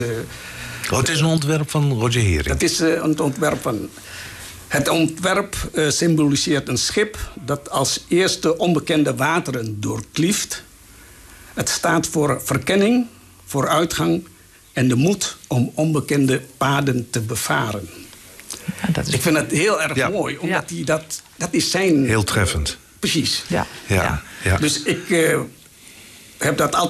Het is een ontwerp van Roger Hering. Het is een ontwerp van... Het ontwerp symboliseert een schip dat als eerste onbekende wateren doorklieft. Het staat voor verkenning, vooruitgang en de moed om onbekende paden te bevaren. Ja, dat is... Ik vind het heel erg mooi, omdat hij dat is zijn... Heel treffend. Precies. Ja. Ja. Dus ik heb dat altijd